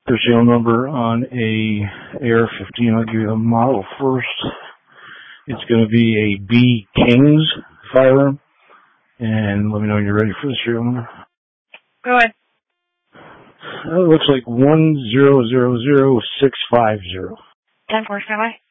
The serial number on a AR-15. I'll give you the model first. It's going to be a B. King's firearm. And let me know when you're ready for the serial number. Go ahead. It looks like 1000650. 10-4 standby.